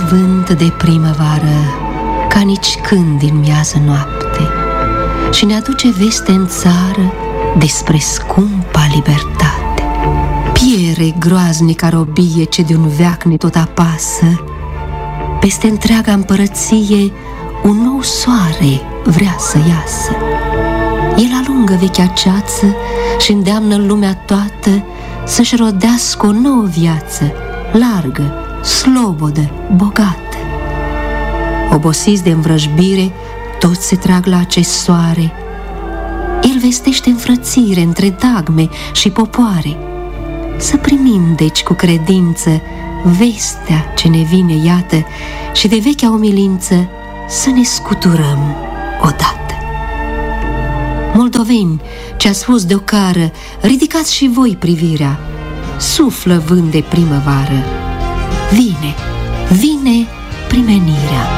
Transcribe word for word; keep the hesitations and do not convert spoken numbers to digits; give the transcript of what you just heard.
vânt de primăvară, ca nici când din miază noapte, și ne aduce veste în țară despre scumpa libertate. Piere groaznica robie ce de un veac ne tot apasă, peste întreaga împărăție un nou soare vrea să iasă. El alungă vechea ceață și îndeamnă lumea toată să-și rodească o nouă viață, largă, slobodă, bogată. Obosiți de învrăjbire, toți se trag la acest soare. El vestește înfrățire între dagme și popoare. Să primim, deci, cu credință vestea ce ne vine, iată, și de vechea umilință să ne scuturăm odată. Moldoveni, ce-a spus de ocară, ridicați și voi privirea. Suflă vânt de primăvară. Vine, vine primenirea.